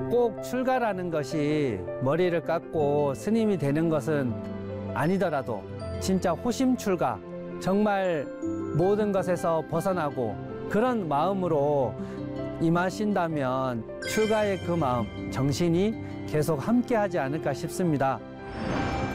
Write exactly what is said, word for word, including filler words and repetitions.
꼭 출가라는 것이 머리를 깎고 스님이 되는 것은 아니더라도 진짜 호심 출가, 정말 모든 것에서 벗어나고 그런 마음으로 임하신다면 출가의 그 마음, 정신이 계속 함께 하지 않을까 싶습니다.